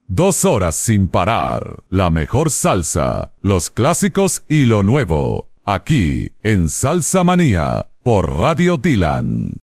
2 horas sin parar. La mejor salsa, los clásicos y lo nuevo. Aquí en Salsa Manía por Radio Dylan.